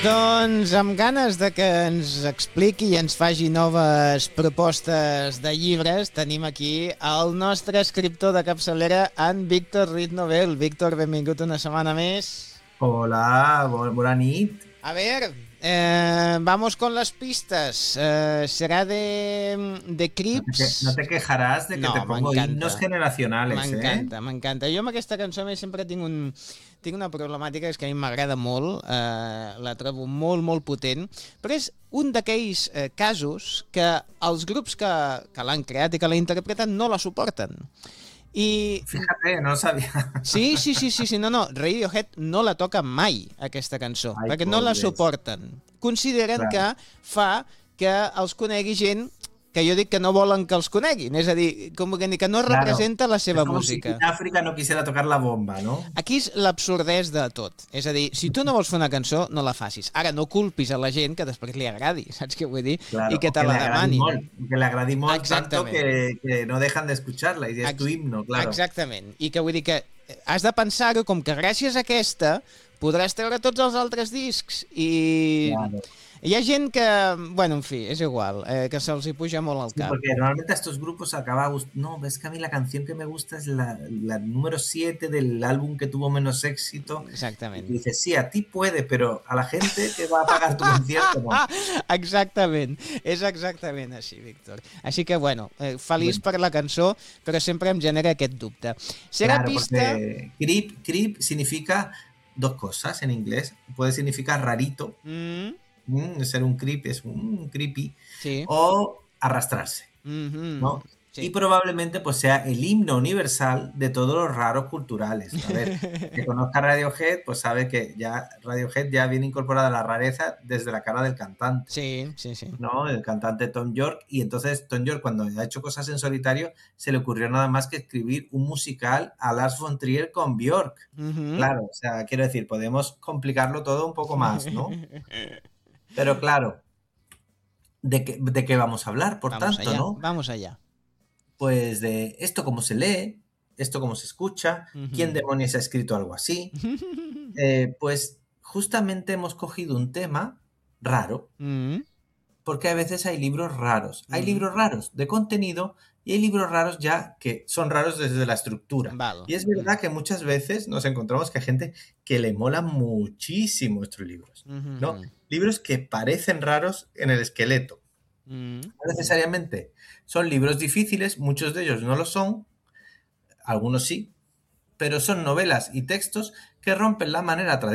Doncs amb ganes de que ens expliqui i ens faci noves propostes de llibres, tenim aquí el nostre escriptor de capçalera, en Víctor Ruiz Novel. Víctor, benvingut una setmana més. Hola, bona nit. A ver, vamos con las pistas. ¿Será de Crips? No te quejarás de que No, te pongo himnos generacionales, m'encanta, m'encanta. Jo amb aquesta cançó més sempre tinc una problemàtica, és que a mi m'agrada molt, la trobo molt, molt potent, però és un d'aquells casos que els grups que l'han creat i que la interpreten no la suporten. I... Fíjate, no sabía. Sí, no, Radiohead no la toca mai, aquesta cançó, Ai, perquè no la pobres. suporten. Consideren Clar. que fa que els conegui gent que jo dic que no volen que els coneguin, és a dir, com que no representa la seva Es como música. si en África no quisiera tocar la bomba, ¿no? Aquí és l'absurdès de tot. És a dir, si tu no vols fer una cançó, no la facis. Ara, no culpis a la gent que després li agradi, saps què vull dir? Claro, I que te o la le agradi demanin. molt, que le agradi molt tanto Exactament. que no dejan de escucharla y es tu himno, claro. Exactament. I que vull dir que has de pensar-ho com que gràcies a aquesta podràs treure tots els altres discs i... Claro. Hi ha gent que, bueno, en fi, és igual, que se'ls hi puja molt al Sí, cap. porque normalmente a estos grupos acaba no, es que a mí la canción que me gusta es la número 7 del álbum que tuvo menos éxito. Exactament. Y dices, sí, a ti puede, pero a la gente que va a pagar tu concierto no. Exactament, és exactament així, Víctor. Així que, bueno, feliç per la cançó, però sempre em genera aquest dubte. Serà Claro, pista... porque creep significa dos cosas en inglés. Puede significar rarito, ser un creep es un creepy, Sí. o arrastrarse, ¿no? Sí. Y probablemente pues sea el himno universal de todos los raros culturales. A ver, que conozca Radiohead, pues sabe que ya Radiohead ya viene incorporada la rareza desde la cara del cantante. Sí. ¿No? El cantante Tom York, y entonces Tom York, cuando ha hecho cosas en solitario, se le ocurrió nada más que escribir un musical a Lars von Trier con Björk. Claro, o sea, quiero decir, podemos complicarlo todo un poco más, ¿no? Pero claro, ¿de qué vamos a hablar, por Vamos tanto, allá, no? vamos allá. Pues de esto cómo se lee, esto cómo se escucha, quién demonios ha escrito algo así. Pues justamente hemos cogido un tema raro, porque a veces hay libros raros. Hay libros raros de contenido y hay libros raros ya que son raros desde la estructura. Vale. Y es verdad que muchas veces nos encontramos que hay gente que le mola muchísimo estos libros, ¿no? Libros que parecen raros en el esqueleto. No necesariamente son libros difíciles, muchos de ellos no lo son, algunos sí, pero son novelas y textos que rompen la manera tradicional